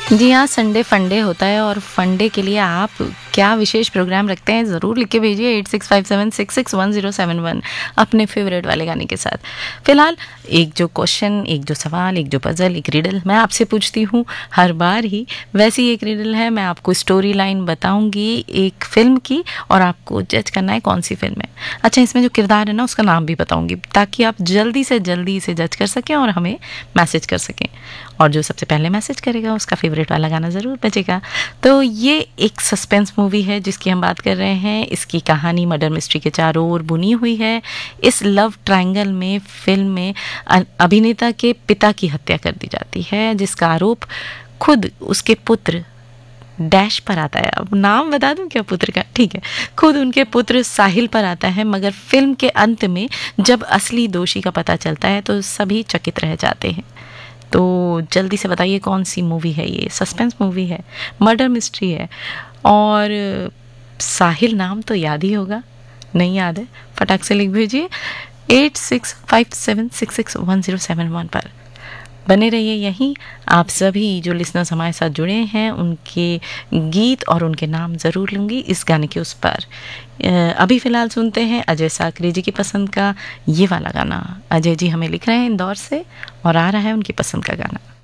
जी हाँ, संडे फंडे होता है और फंडे के लिए आप क्या विशेष प्रोग्राम रखते हैं ज़रूर लिख के भेजिए 8657661071 अपने फेवरेट वाले गाने के साथ। फिलहाल एक जो क्वेश्चन, एक जो सवाल, एक जो पजल, एक रिडल मैं आपसे पूछती हूँ हर बार ही, वैसी एक रिडल है। मैं आपको स्टोरी लाइन बताऊंगी एक फिल्म की और आपको जज करना है कौन सी फिल्म है। अच्छा, इसमें जो किरदार है ना उसका नाम भी बताऊंगी ताकि आप जल्दी से जल्दी इसे जज कर सकें और हमें मैसेज कर सकें। और जो सबसे पहले मैसेज करेगा उसका फेवरेट वाला गाना ज़रूर बजेगा। तो ये एक सस्पेंस मूवी है जिसकी हम बात कर रहे हैं। इसकी कहानी मर्डर मिस्ट्री के चारों ओर बुनी हुई है। इस लव ट्रायंगल में फिल्म में अभिनेता के पिता की हत्या कर दी जाती है, जिसका आरोप खुद उसके पुत्र डैश पर आता है। अब नाम बता दूं क्या पुत्र का? ठीक है, खुद उनके पुत्र साहिल पर आता है। मगर फिल्म के अंत में जब असली दोषी का पता चलता है तो सभी चकित रह जाते हैं। तो जल्दी से बताइए कौन सी मूवी है ये। सस्पेंस मूवी है, मर्डर मिस्ट्री है और साहिल नाम तो याद ही होगा। नहीं याद है? फटाक से लिख भेजिए 8657661071 पर। बने रहिए यहीं। आप सभी जो लिसनर्स हमारे साथ जुड़े हैं उनके गीत और उनके नाम ज़रूर लूँगी इस गाने के उस पर। अभी फ़िलहाल सुनते हैं अजय साकरे जी की पसंद का ये वाला गाना। अजय जी हमें लिख रहे हैं इंदौर से और आ रहा है उनकी पसंद का गाना।